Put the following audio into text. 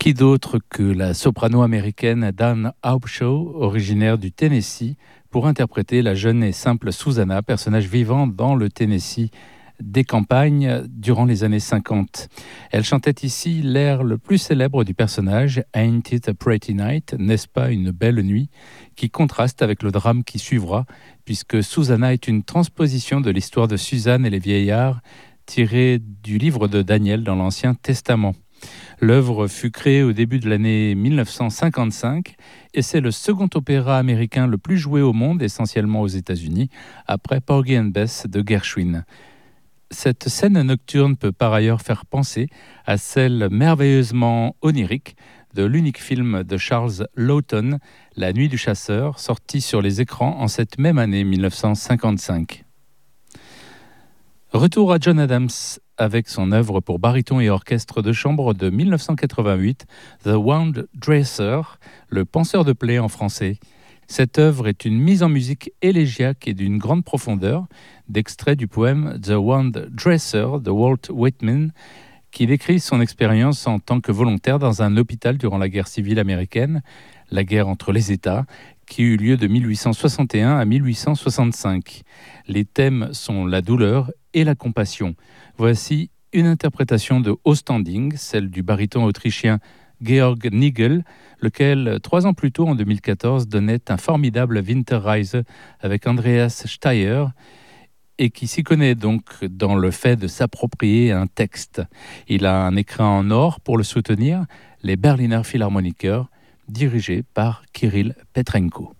Qui d'autre que la soprano américaine Dawn Hauptshaw, originaire du Tennessee, pour interpréter la jeune et simple Susanna, personnage vivant dans le Tennessee des campagnes durant les années 50. Elle chantait ici l'air le plus célèbre du personnage, Ain't It a Pretty Night, n'est-ce pas une belle nuit, qui contraste avec le drame qui suivra, puisque Susanna est une transposition de l'histoire de Suzanne et les vieillards, tirée du livre de Daniel dans l'Ancien Testament. L'œuvre fut créée au début de l'année 1955 et c'est le second opéra américain le plus joué au monde, essentiellement aux États-Unis, après Porgy and Bess de Gershwin. Cette scène nocturne peut par ailleurs faire penser à celle merveilleusement onirique de l'unique film de Charles Laughton, La Nuit du Chasseur, sorti sur les écrans en cette même année 1955. Retour à John Adams avec son œuvre pour baryton et orchestre de chambre de 1988, The Wound Dresser, le penseur de plaies en français. Cette œuvre est une mise en musique élégiaque et d'une grande profondeur, d'extrait du poème The Wound Dresser de Walt Whitman, qui décrit son expérience en tant que volontaire dans un hôpital durant la guerre civile américaine, la guerre entre les États, qui eut lieu de 1861 à 1865. Les thèmes sont la douleur et la compassion. Voici une interprétation de haut standing, celle du baryton autrichien Georg Nigel, lequel, 3 ans plus tôt, en 2014, donnait un formidable Winterreise avec Andreas Steyer, et qui s'y connaît donc dans le fait de s'approprier un texte. Il a un écrin en or pour le soutenir, les Berliner Philharmoniker, dirigés par Kirill Petrenko.